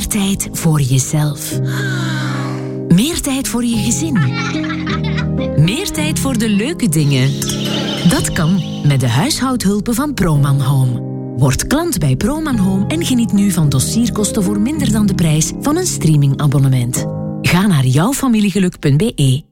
tijd voor jezelf. Meer tijd voor je gezin. Meer tijd voor de leuke dingen. Dat kan met de huishoudhulpen van Proman Home. Word klant bij Proman Home en geniet nu van dossierkosten voor minder dan de prijs van een streamingabonnement. Ga naar jouwfamiliegeluk.be.